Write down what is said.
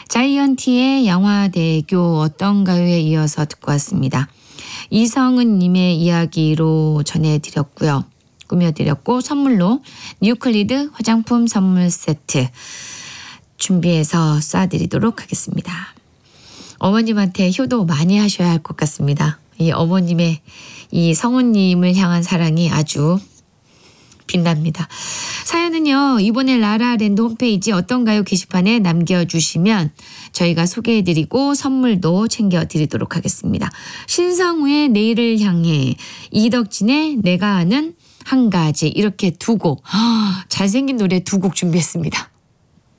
자이언티의 양화대교 어떤가요에 이어서 듣고 왔습니다. 이성은님의 이야기로 전해드렸고요. 꾸며드렸고 선물로 뉴클리드 화장품 선물 세트 준비해서 쏴드리도록 하겠습니다. 어머님한테 효도 많이 하셔야 할 것 같습니다. 이 어머님의 이 성우님을 향한 사랑이 아주 빛납니다. 사연은요. 이번에 라라랜드 홈페이지 어떤가요 게시판에 남겨주시면 저희가 소개해드리고 선물도 챙겨드리도록 하겠습니다. 신성우의 내일을 향해, 이덕진의 내가 아는 한 가지, 이렇게 두 곡, 잘생긴 노래 두 곡 준비했습니다.